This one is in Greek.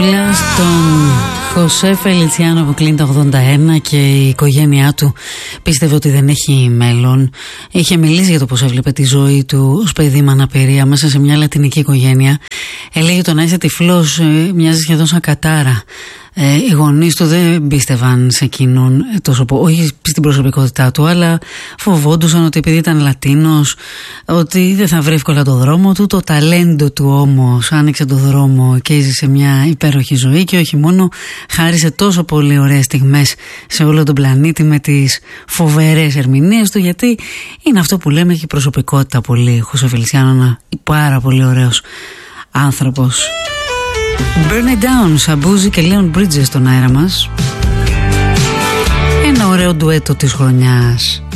Στον Χωσέ Φελιτσιάνο που κλείνει τα 81 και η οικογένειά του πίστευε ότι δεν έχει μέλλον. Είχε μιλήσει για το πώς έβλεπε τη ζωή του ως παιδί με αναπηρία μέσα σε μια λατινική οικογένεια. Έλεγε το να είσαι τυφλός μοιάζει σχεδόν σαν κατάρα. Οι γονείς του δεν πίστευαν σε εκείνον τόσο, όχι στην προσωπικότητά του, αλλά φοβόντουσαν ότι επειδή ήταν Λατίνος ότι δεν θα βρει εύκολα το δρόμο του. Το ταλέντο του όμως άνοιξε το δρόμο και έζησε μια υπέροχη ζωή, και όχι μόνο, χάρισε τόσο πολύ ωραίες στιγμές σε όλο τον πλανήτη με τις φοβερές ερμηνείες του, γιατί είναι αυτό που λέμε, έχει προσωπικότητα πολύ. Χωσέ Φελιτσιάνο, πάρα πολύ ωραίος άνθρωπος. Burn It Down, Σαμπούζη και Λέον Bridges στον αέρα μας. Ένα ωραίο ντουέτο της χρονιάς.